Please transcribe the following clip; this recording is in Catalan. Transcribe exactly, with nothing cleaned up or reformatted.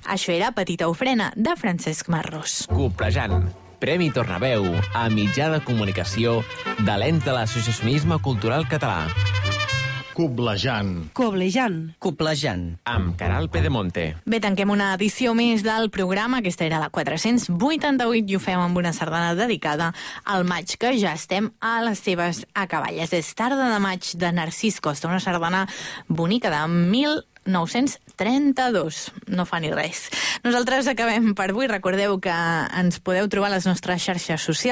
Això era Petita ofrena, de Francesc Marrós. Coblejant, Premi Tornaveu a mitjà de comunicació de l'ens de l'associacionisme cultural català. Coblejant. Coblejant. Coblejant. Amb Caral Pedemonte. Bé, tanquem una edició més del programa. Aquesta era la quatre-cents vuitanta-vuit i ho fem amb una sardana dedicada al maig, que ja estem a les seves acaballes. És Tarda de maig, de Narcís Costa, una sardana bonica de mil nou-cents trenta-dos. No fa ni res. Nosaltres acabem per avui. Recordeu que ens podeu trobar a les nostres xarxes socials.